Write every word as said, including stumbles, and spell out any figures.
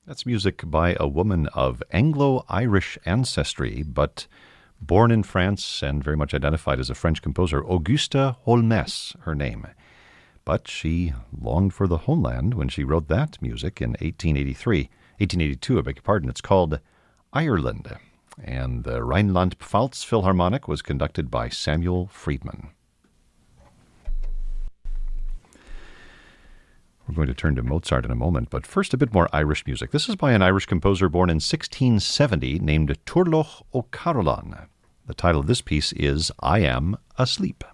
That's music by a woman of Anglo-Irish ancestry, but born in France and very much identified as a French composer. Auguste Holmès, her name. But she longed for the homeland when she wrote that music in eighteen eighty-three, eighteen eighty-two, I beg your pardon. It's called Ireland, and the Rhineland-Pfalz Philharmonic was conducted by Samuel Friedman. We're going to turn to Mozart in a moment, but first a bit more Irish music. This is by an Irish composer born in sixteen seventy named Turlough O'Carolan. The title of this piece is I Am Asleep.